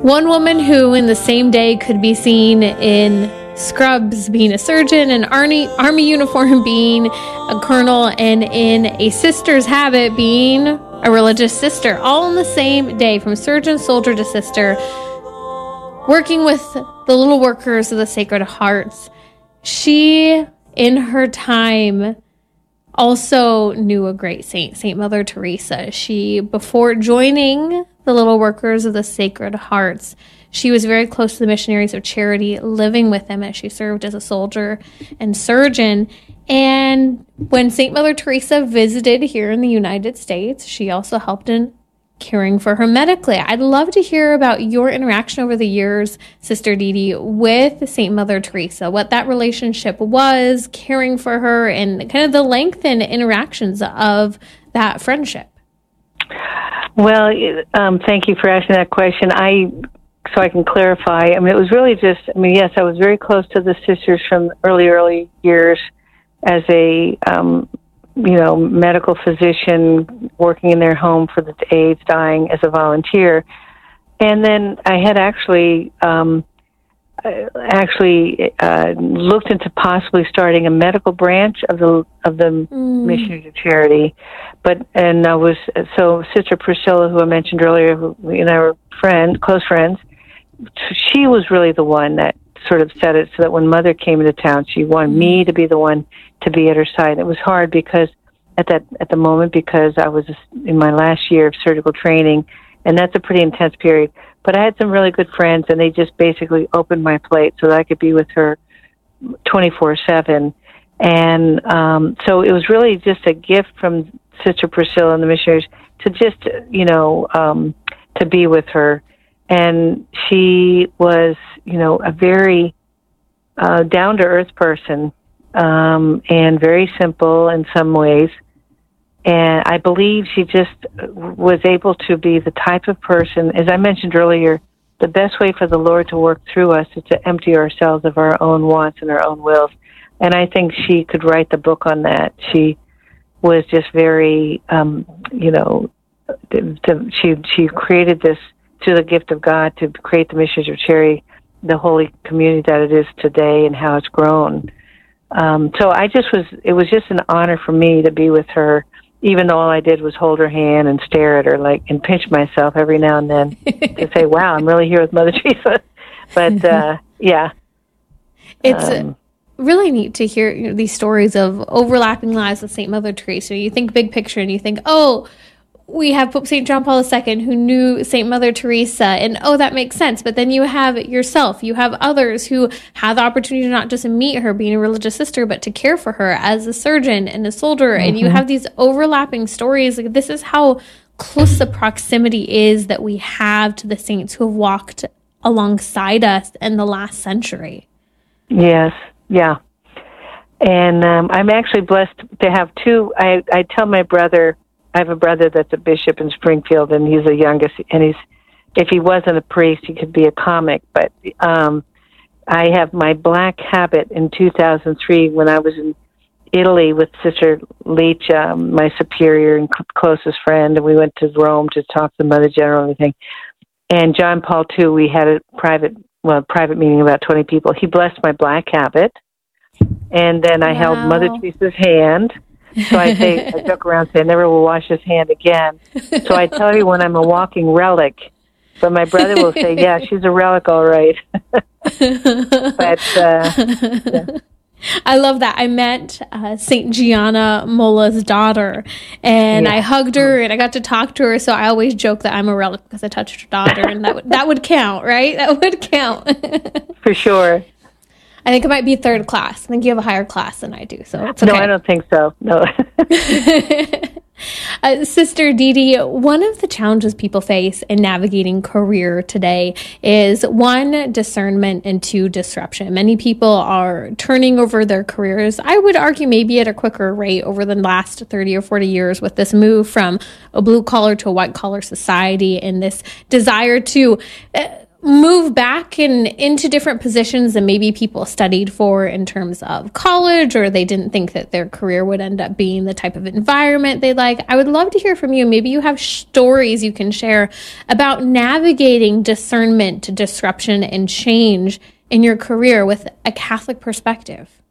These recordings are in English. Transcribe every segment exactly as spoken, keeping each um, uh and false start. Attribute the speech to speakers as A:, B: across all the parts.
A: One woman who in the same day could be seen in scrubs being a surgeon, an army, army uniform being a colonel, and in a sister's habit being a religious sister, all in the same day, from surgeon, soldier to sister, working with the little workers of the Sacred Hearts. She, in her time, also knew a great saint, Saint Mother Teresa. She, before joining the little workers of the Sacred Hearts, she was very close to the missionaries of charity, living with them as she served as a soldier and surgeon. And when Saint Mother Teresa visited here in the United States, she also helped in caring for her medically. I'd love to hear about your interaction over the years, Sister Dee Dee, with Saint Mother Teresa, what that relationship was, caring for her, and kind of the length and interactions of that friendship.
B: Well, um, thank you for asking that question. I, so I can clarify, I mean, it was really just, I mean, yes, I was very close to the sisters from early, early years as a, um, you know, medical physician working in their home for the AIDS, dying as a volunteer. And then I had actually, um, actually uh, looked into possibly starting a medical branch of the of the mm. Missionaries of Charity, but and I was so Sister Priscilla, who I mentioned earlier, who we and I were friends, close friends. She was really the one that sort of said it, so that when Mother came into town, she wanted me to be the one to be at her side. It was hard because at that at the moment because I was in my last year of surgical training, and that's a pretty intense period. But I had some really good friends, and they just basically opened my plate so that I could be with her twenty-four seven. And um, so it was really just a gift from Sister Priscilla and the missionaries to just, you know, um, to be with her. And she was, you know, a very uh, down-to-earth person, um, and very simple in some ways. And I believe she just was able to be the type of person, as I mentioned earlier, the best way for the Lord to work through us is to empty ourselves of our own wants and our own wills. And I think she could write the book on that. She was just very, um, you know, to, to, she she created this through the gift of God to create the Missionaries of Charity, the holy community that it is today and how it's grown. Um, so I just was, it was just an honor for me to be with her, even though all I did was hold her hand and stare at her, like, and pinch myself every now and then to say, wow, I'm really here with Mother Teresa. But, uh, yeah.
A: It's
B: um,
A: really neat to hear, you know, these stories of overlapping lives with Saint Mother Teresa. You think big picture and you think, oh, we have Pope Saint John Paul the Second who knew Saint Mother Teresa, and oh, that makes sense. But then you have yourself, you have others who have the opportunity to not just meet her being a religious sister, but to care for her as a surgeon and a soldier. Mm-hmm. And you have these overlapping stories. Like, this is how close the proximity is that we have to the saints who have walked alongside us in the last century.
B: Yes, yeah. And um, I'm actually blessed to have two. I, I tell my brother, I have a brother that's a bishop in Springfield, and he's the youngest, and he's, if he wasn't a priest, he could be a comic. But um, I have my black habit in two thousand three when I was in Italy with Sister Leach, um, my superior and cl- closest friend, and we went to Rome to talk to the Mother General and everything. And John Paul the Second, we had a private, well, private meeting, about twenty people. He blessed my black habit, and then I wow. held Mother Teresa's hand. So I say, I joke around, say, I never will wash his hand again. So I tell everyone I'm a walking relic. But my brother will say, yeah, she's a relic, all right. But, uh, yeah.
A: I love that. I met uh, Saint Gianna Molla's daughter, and yeah. I hugged her, and I got to talk to her, so I always joke that I'm a relic because I touched her daughter, and that, w- that would count, right? That would count.
B: For sure.
A: I think it might be third class. I think you have a higher class than I do, so it's okay.
B: No, I don't think so. No.
A: uh, Sister Dee Dee, one of the challenges people face in navigating career today is, one, discernment, and two, disruption. Many people are turning over their careers, I would argue maybe at a quicker rate over the last thirty or forty years, with this move from a blue-collar to a white-collar society, and this desire to Uh, move back and into different positions than maybe people studied for in terms of college, or they didn't think that their career would end up being the type of environment they like. I would love to hear from you. Maybe you have stories you can share about navigating discernment, disruption, and change in your career with a Catholic perspective.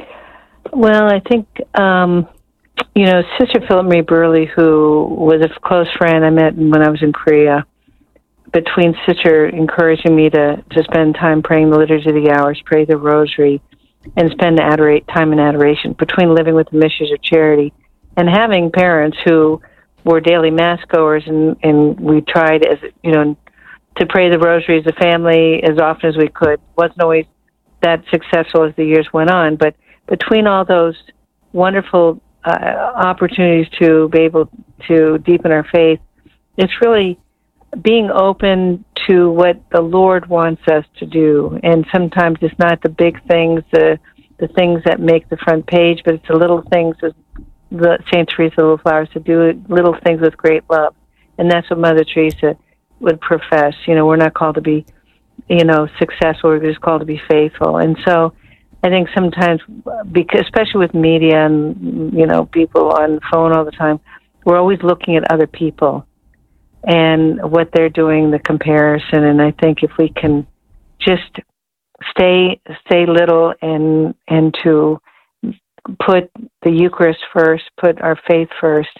B: Well, I think, um, you know, Sister Philip Marie Burley, who was a close friend I met when I was in Korea, between Sister encouraging me to, to spend time praying the Liturgy of the Hours, pray the Rosary, and spend adorate, time in adoration, between living with the Missions of Charity and having parents who were daily Mass goers, and, and we tried, as you know, to pray the Rosary as a family as often as we could. Wasn't always that successful as the years went on, but between all those wonderful uh, opportunities to be able to deepen our faith, it's really being open to what the Lord wants us to do. And sometimes it's not the big things, the the things that make the front page, but it's the little things, as the Saint Teresa Little Flowers, to do little things with great love. And that's what Mother Teresa would profess. You know, we're not called to be, you know, successful. We're just called to be faithful. And so I think sometimes, because, especially with media and, you know, people on the phone all the time, we're always looking at other people and what they're doing, the comparison. And I think if we can just stay stay little and and to put the Eucharist first, put our faith first,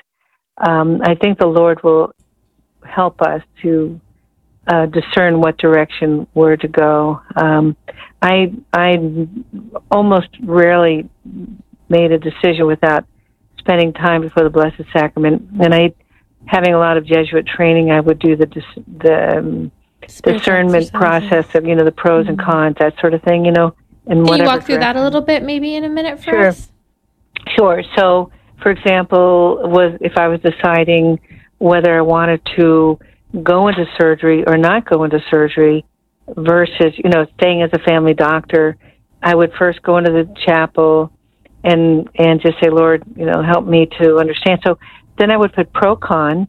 B: um, I think the Lord will help us to uh, discern what direction we're to go. Um, I I almost rarely made a decision without spending time before the Blessed Sacrament, and I. Having a lot of Jesuit training, I would do the dis- the um, discernment process of, you know, the pros mm-hmm. and cons, that sort of thing, you know. And
A: Can you walk through that a little bit, maybe in a minute for
B: sure.
A: us?
B: Sure. So, for example, was if I was deciding whether I wanted to go into surgery or not go into surgery versus, you know, staying as a family doctor, I would first go into the chapel and and just say, Lord, you know, help me to understand. So then I would put pro con,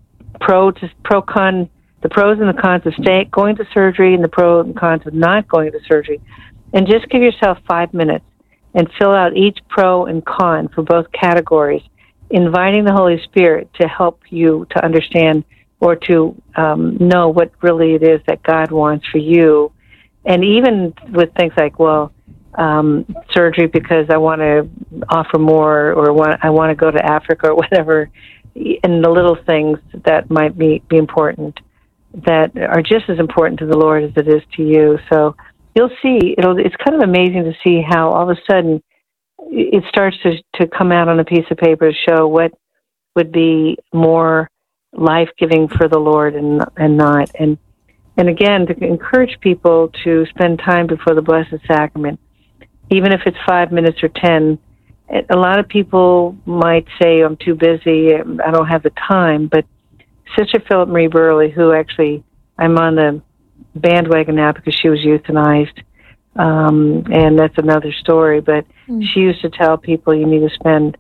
B: pro to pro con, the pros and the cons of stay, going to surgery, and the pros and cons of not going to surgery, and just give yourself five minutes and fill out each pro and con for both categories, inviting the Holy Spirit to help you to understand or to um, know what really it is that God wants for you. And even with things like, well, um, surgery because I want to offer more, or want, I want to go to Africa or whatever, and the little things that might be, be important, that are just as important to the Lord as it is to you. So you'll see, it'll, it's kind of amazing to see how all of a sudden it starts to, to come out on a piece of paper to show what would be more life-giving for the Lord and and not. And and again, to encourage people to spend time before the Blessed Sacrament, even if it's five minutes or ten. A lot of people might say, I'm too busy, I don't have the time, but Sister Philip Marie Burley, who actually, I'm on the bandwagon now because she was euthanized, um, and that's another story, but mm. she used to tell people you need to spend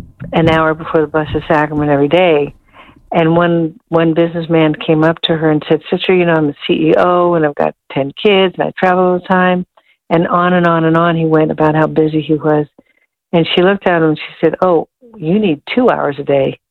B: an hour before the Blessed Sacrament every day. And one one businessman came up to her and said, Sister, you know, I'm the C E O, and I've got ten kids, and I travel all the time. And on and on and on he went about how busy he was. And she looked at him and she said, oh, you need two hours a day.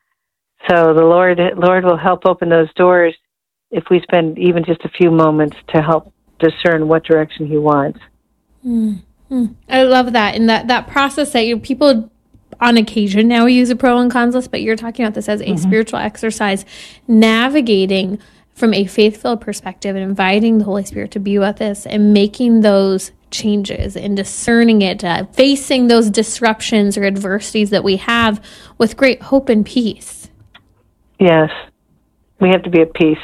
B: So the Lord Lord will help open those doors if we spend even just a few moments to help discern what direction he wants.
A: Mm-hmm. I love that. And that, that process that you people on occasion now use a pro and cons list, but you're talking about this as a mm-hmm. spiritual exercise, navigating from a faith-filled perspective and inviting the Holy Spirit to be with us and making those changes and discerning it, uh, facing those disruptions or adversities that we have with great hope and peace.
B: Yes, we have to be at peace.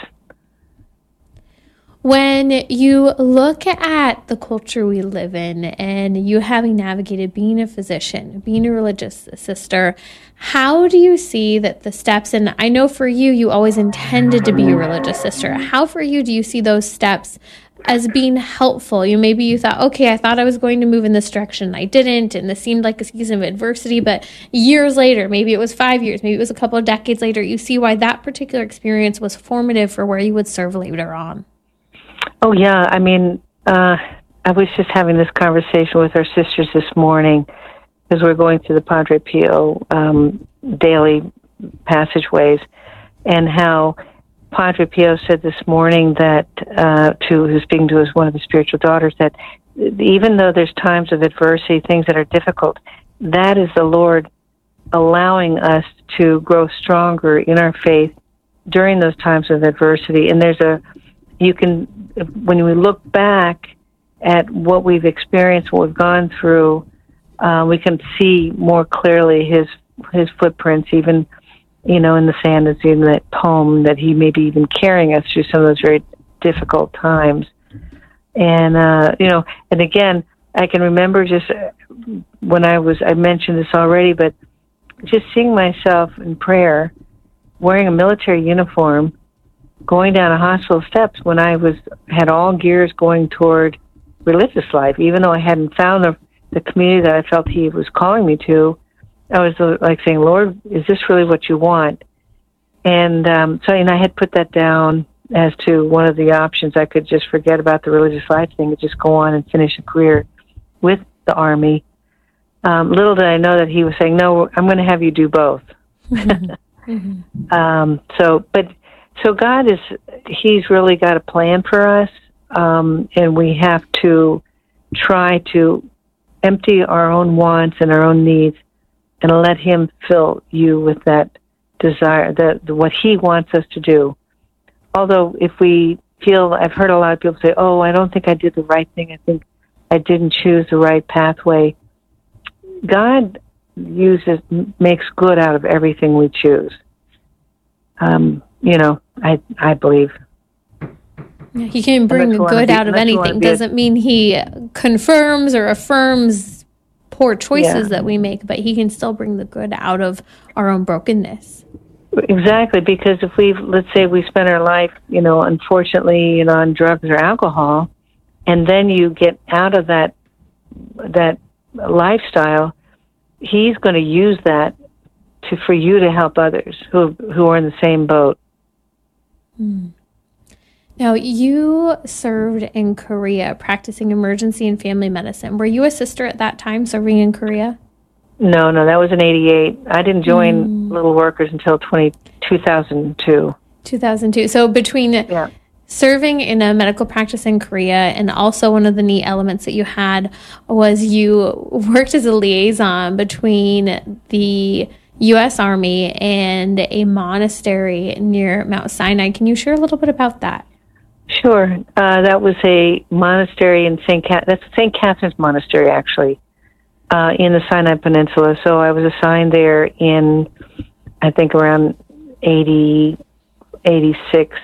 A: When you look at the culture we live in, and you having navigated being a physician, being a religious sister, how do you see that the steps, and I know for you, you always intended to be a religious sister. How for you do you see those steps as being helpful? You maybe you thought, okay, I thought I was going to move in this direction. I didn't, and this seemed like a season of adversity, but years later, maybe it was five years, maybe it was a couple of decades later, you see why that particular experience was formative for where you would serve later on.
B: Oh, yeah. I mean, uh, I was just having this conversation with our sisters this morning as we're going through the Padre Pio um, daily passageways, and how Padre Pio said this morning that, uh, to who's speaking to his, one of his spiritual daughters, that even though there's times of adversity, things that are difficult, that is the Lord allowing us to grow stronger in our faith during those times of adversity. And there's a, you can, when we look back at what we've experienced, what we've gone through, uh, we can see more clearly his his footprints, even, you know, in the sand, as in that poem, that he may be even carrying us through some of those very difficult times. And, uh, you know, and again, I can remember just when I was, I mentioned this already, but just seeing myself in prayer, wearing a military uniform, going down a hospital steps when I was, had all gears going toward religious life, even though I hadn't found the, the community that I felt he was calling me to. I was uh, like saying, Lord, is this really what you want? And um, so, and I had put that down as to one of the options. I could just forget about the religious life thing and just go on and finish a career with the Army. Um, little did I know that he was saying, no, I'm going to have you do both. mm-hmm. um, so, but, so God is, he's really got a plan for us, um, and we have to try to empty our own wants and our own needs and let him fill you with that desire, that what he wants us to do. Although if we feel, I've heard a lot of people say, oh, I don't think I did the right thing. I think I didn't choose the right pathway. God uses, makes good out of everything we choose. Um, you know, I I believe.
A: Yeah, he can bring good out of anything. Doesn't mean he confirms or affirms poor choices yeah. that we make, but he can still bring the good out of our own brokenness.
B: Exactly, because if we, let's say we spend our life, you know, unfortunately, you know, on drugs or alcohol, and then you get out of that that lifestyle, he's going to use that to for you to help others who who are in the same boat.
A: Hmm. Now, you served in Korea practicing emergency and family medicine. Were you a sister at that time serving in Korea?
B: No, no, that was in eighty-eight. I didn't join mm. Little Workers until two thousand two.
A: two thousand two. So between
B: yeah.
A: serving in a medical practice in Korea, and also one of the neat elements that you had was you worked as a liaison between the U S Army and a monastery near Mount Sinai. Can you share a little bit about that?
B: Sure. Uh, that was a monastery in Saint Cat. That's Saint Catherine's Monastery, actually, uh, in the Sinai Peninsula. So I was assigned there in, I think, around eighty, eighty-six,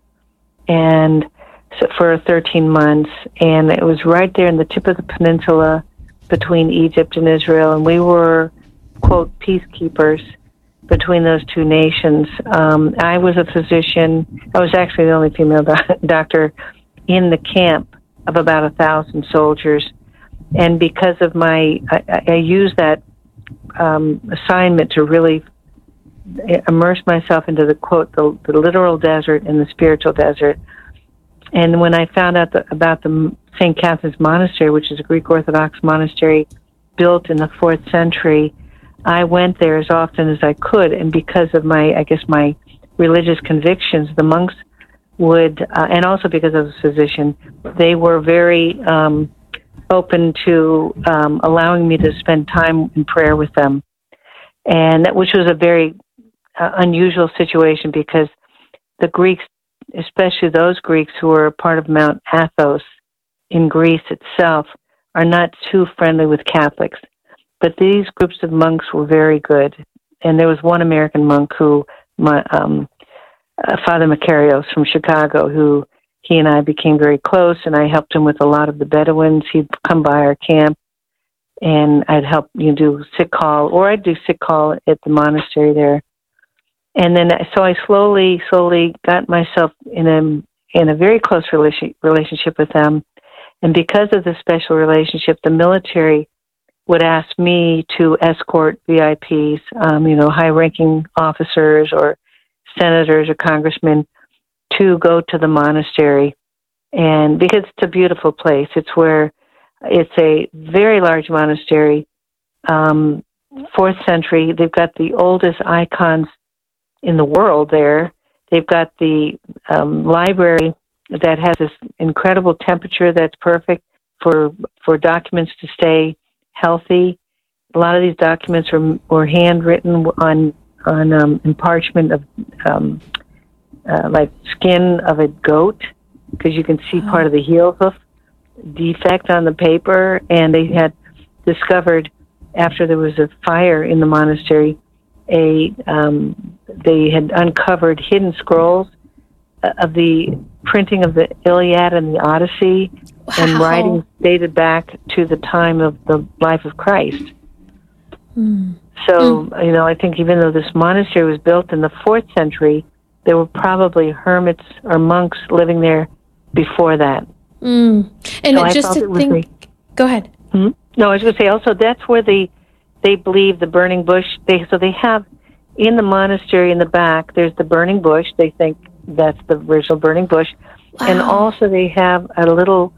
B: and so for thirteen months. And it was right there in the tip of the peninsula between Egypt and Israel. And we were, quote, peacekeepers between those two nations. Um, I was a physician. I was actually the only female do- doctor in the camp of about a thousand soldiers. And because of my, I, I used that um, assignment to really immerse myself into the, quote, the, the literal desert and the spiritual desert. And when I found out the, about the Saint Catherine's Monastery, which is a Greek Orthodox monastery built in the fourth century, I went there as often as I could, and because of my, I guess, my religious convictions, the monks would, uh, and also because I was a physician, they were very um, open to um, allowing me to spend time in prayer with them, and that, which was a very uh, unusual situation because the Greeks, especially those Greeks who were part of Mount Athos in Greece itself, are not too friendly with Catholics. But these groups of monks were very good. And there was one American monk who, my, um, uh, Father Macarios from Chicago, who he and I became very close, and I helped him with a lot of the Bedouins. He'd come by our camp, and I'd help you know, do sick call, or I'd do sick call at the monastery there. And then, so I slowly, slowly got myself in a, in a very close relation, relationship with them. And because of this special relationship, the military would ask me to escort V I Ps, um, you know, high-ranking officers or senators or congressmen to go to the monastery And because it's a beautiful place, it's where it's a very large monastery, um, fourth century. They've got the oldest icons in the world there. They've got the um, library that has this incredible temperature that's perfect for for documents to stay healthy. A lot of these documents were, were handwritten on on um, in parchment of um, uh, like skin of a goat, because you can see oh. part of the heel hoof defect on the paper. And they had discovered, after there was a fire in the monastery, a um, they had uncovered hidden scrolls of the printing of the Iliad and the Odyssey, wow. and writings dated back to the time of the life of Christ. Mm. So, mm. you know, I think even though this monastery was built in the fourth century, there were probably hermits or monks living there before that.
A: Mm. And so just to think, the, go ahead.
B: Hmm? No, I was going to say also that's where the they believe the burning bush. They so they have in the monastery in the back. There's the burning bush. They think that's the original burning bush, wow. and also they have a little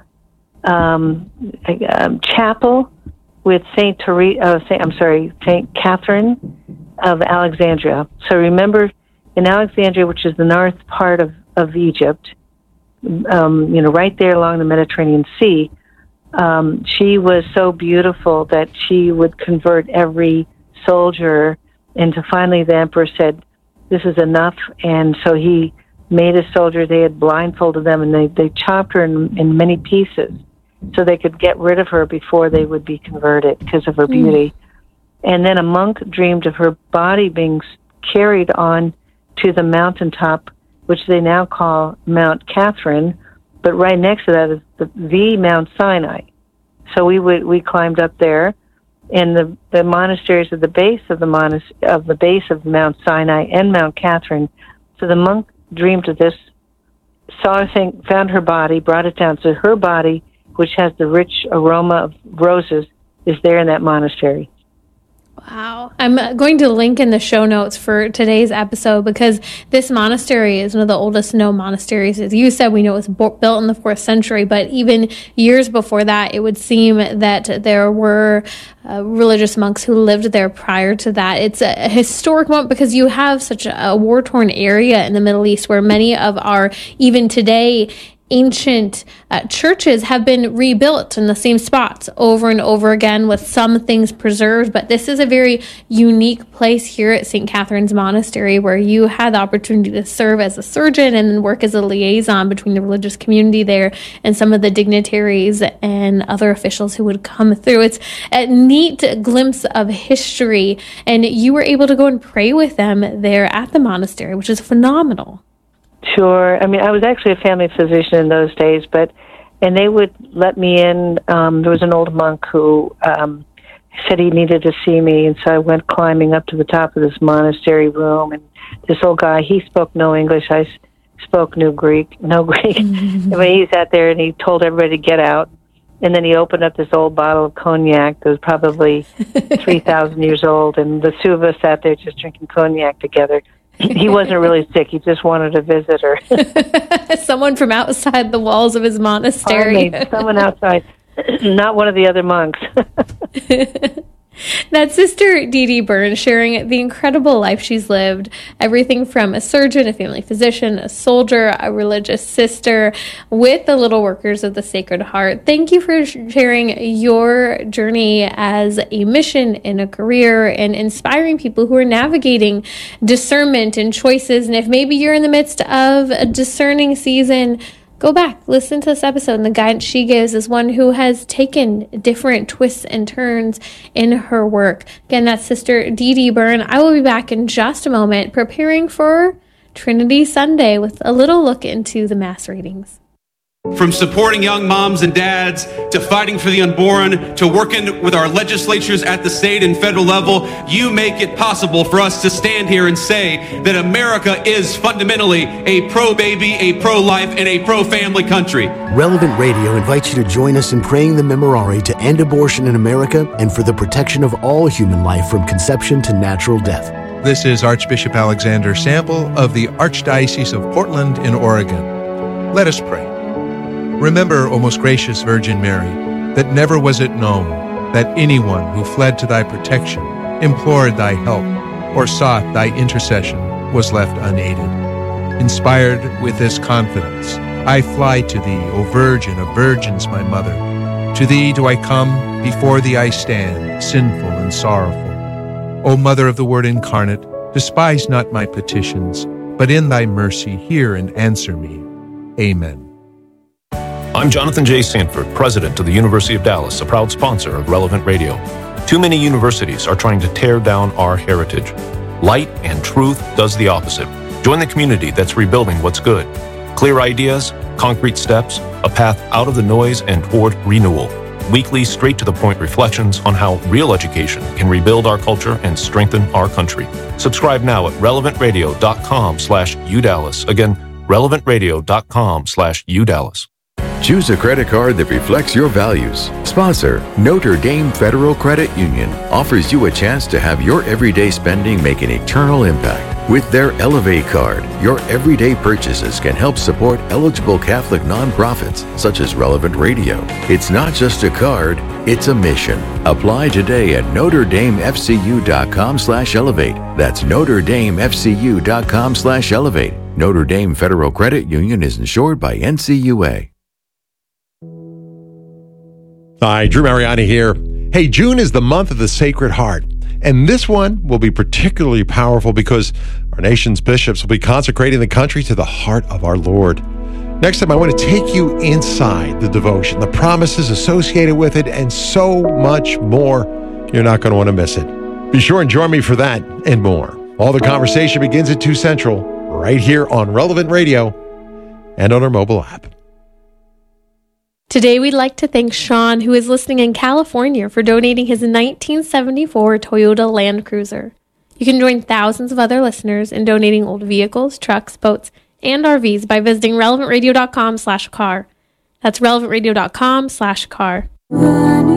B: um, a, um, chapel with Saint Teresa. Uh, Saint, I'm sorry, Saint Catherine of Alexandria. So remember, in Alexandria, which is the north part of of Egypt, um, you know, right there along the Mediterranean Sea. Um, she was so beautiful that she would convert every soldier, and to finally the emperor said, "This is enough," and so he made a soldier. They had blindfolded them, and they, they chopped her in, in many pieces so they could get rid of her before they would be converted because of her beauty. Mm. And then a monk dreamed of her body being carried on to the mountaintop, which they now call Mount Catherine, but right next to that is the, the Mount Sinai. So we would we climbed up there, and the the monasteries at the base of the monas- of the base of Mount Sinai and Mount Catherine. So the monk dreamed of this, saw a thing, found her body, brought it down. So her body, which has the rich aroma of roses, is there in that monastery.
A: Wow. I'm going to link in the show notes for today's episode, because this monastery is one of the oldest known monasteries. As you said, we know it was bo- built in the fourth century, but even years before that, it would seem that there were uh, religious monks who lived there prior to that. It's a, a historic moment because you have such a, a war-torn area in the Middle East where many of our, even today, ancient uh, churches have been rebuilt in the same spots over and over again with some things preserved. But this is a very unique place here at Saint Catherine's Monastery where you had the opportunity to serve as a surgeon and then work as a liaison between the religious community there and some of the dignitaries and other officials who would come through. It's a neat glimpse of history, and you were able to go and pray with them there at the monastery, which is phenomenal.
B: Sure. I mean, I was actually a family physician in those days, but, and they would let me in. Um, there was an old monk who um, said he needed to see me, and so I went climbing up to the top of this monastery room, and this old guy, he spoke no English. I spoke no Greek, no Greek. Mm-hmm. But he sat there and he told everybody to get out, and then he opened up this old bottle of cognac that was probably three thousand years old, and the two of us sat there just drinking cognac together. He wasn't really sick. He just wanted a visitor.
A: Someone from outside the walls of his monastery.
B: Finally, someone outside, not one of the other monks.
A: That's Sister Dee Dee Byrne sharing the incredible life she's lived. Everything from a surgeon, a family physician, a soldier, a religious sister with the Little Workers of the Sacred Heart. Thank you for sharing your journey as a mission and a career and inspiring people who are navigating discernment and choices. And if maybe you're in the midst of a discerning season, go back, listen to this episode, and the guidance she gives is one who has taken different twists and turns in her work. Again, that's Sister Dee Dee Byrne. I will be back in just a moment, preparing for Trinity Sunday with a little look into the Mass readings.
C: From supporting young moms and dads, to fighting for the unborn, to working with our legislatures at the state and federal level, you make it possible for us to stand here and say that America is fundamentally a pro-baby, a pro-life, and a pro-family country.
D: Relevant Radio invites you to join us in praying the Memorare to end abortion in America and for the protection of all human life from conception to natural death.
E: This is Archbishop Alexander Sample of the Archdiocese of Portland in Oregon. Let us pray. Remember, O most gracious Virgin Mary, that never was it known that anyone who fled to thy protection, implored thy help, or sought thy intercession was left unaided. Inspired with this confidence, I fly to thee, O Virgin of Virgins, my mother. To thee do I come, before thee I stand, sinful and sorrowful. O Mother of the Word incarnate, despise not my petitions, but in thy mercy hear and answer me. Amen.
F: I'm Jonathan J. Sanford, president of the University of Dallas, a proud sponsor of Relevant Radio. Too many universities are trying to tear down our heritage. Light and truth does the opposite. Join the community that's rebuilding what's good. Clear ideas, concrete steps, a path out of the noise and toward renewal. Weekly, straight-to-the-point reflections on how real education can rebuild our culture and strengthen our country. Subscribe now at relevant radio dot com slash U Dallas. Again, relevant radio dot com slash U Dallas.
G: Choose a credit card that reflects your values. Sponsor, Notre Dame Federal Credit Union, offers you a chance to have your everyday spending make an eternal impact. With their Elevate card, your everyday purchases can help support eligible Catholic nonprofits such as Relevant Radio. It's not just a card, it's a mission. Apply today at notre dame f c u dot com slash elevate. That's notre dame f c u dot com slash elevate. Notre Dame Federal Credit Union is insured by N C U A.
H: Hi, Drew Mariani here. Hey, June is the month of the Sacred Heart, and this one will be particularly powerful because our nation's bishops will be consecrating the country to the heart of our Lord. Next time, I want to take you inside the devotion, the promises associated with it, and so much more. You're not going to want to miss it. Be sure and join me for that and more. All the conversation begins at two Central, right here on Relevant Radio and on our mobile app.
A: Today, we'd like to thank Sean, who is listening in California, for donating his nineteen seventy-four Toyota Land Cruiser. You can join thousands of other listeners in donating old vehicles, trucks, boats, and R Vs by visiting relevant radio dot com slash car. That's relevant radio dot com slash car.